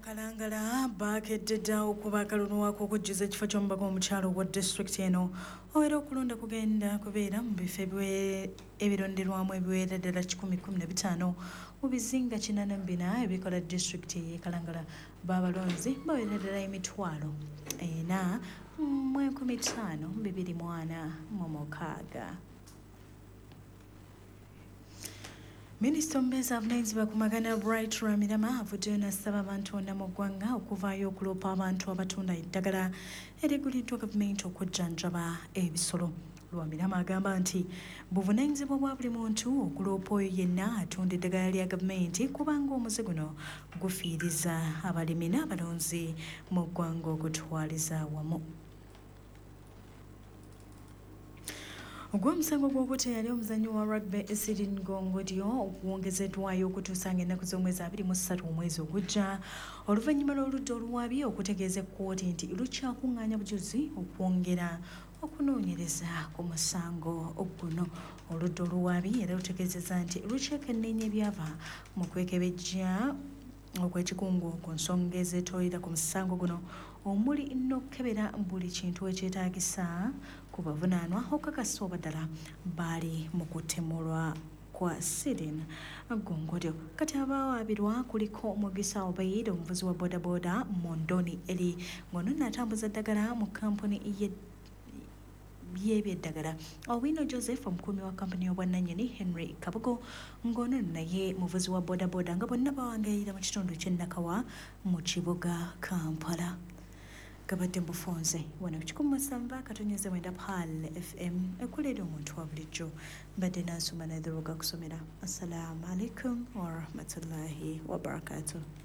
Kalangala bakedde okuba akalunwako okujjuza ekifo ky'omubaka omukyalo wa disitulikiti eno era okulonda kugenda kubeera mu bifo ebironderwamu ebiwera ddala 115 mu bizinga 84 ebikola disitulikiti y'e Kalangala. B'abalonzi baweera ddala emitwalo 4,5246. Minisita omubeezi avunaanyizibwa ku magana Bright Ramirama avuddeyo n'asaba abantu bonna mu ggwanga okuvaayo okuloopa abantu abatunda eddagala eriguliddwa gavumenti okujjanjaba ebisolo. Ramirama agamba nti buvunaanyizibwa bwa buli muntu okuloopa oyo yenna atunda eddagala lya gavumenti kubanga omuze guno gufiiriza abalimi n'abalonzi mu ggwanga okutwaliza awamu. Ogw'omusango gw'okuteyali omuzannyo wa rugby Eciri Ngongodyo gwongezeddwayo okutuusa ng'ennaku z'omwezi 23 omwezi ogujja oluvannyuma lw'oludda oluwaabi okutegeeza ekkooti nti lukyakuŋŋaanya bujuzi okwongera okunoonyereza ku musango guno. Oludda oluwaabi era lutegeezezza nti lukyekenneenya ebyava mu kwekebejja okw'ekikungu ku nsonga ezeetoolera ku musango guno omuli n'okukebera buli kintu ekyetaagisa ku bavunaanwa okukakasa oba ddala baali mu kutemulwa kwa Eciri Ngongodyo. Kati abawaabirwa kuliko Mugisa Obaid, omuvuzi wa bodaboda Mondoni eri ng'ono n'atambuza ddagala mu kampuni y'ebyeddagala. Owino Joseph, omukuumi wa kampuni y'obwannannyini Henry Kabugo, ng'ono naye muvuzi wa bodaboda nga bonna bawangayira mu kitundu ky'e Nakawa mu kibuga Kampala. Gabadde mbufunze wano ku 107.9 Pal FM ekulira omuntu wa bulijjo mbadde nansoma naye kusomera. Assalamu alaikum wa rahmatullahi wa barakatuh.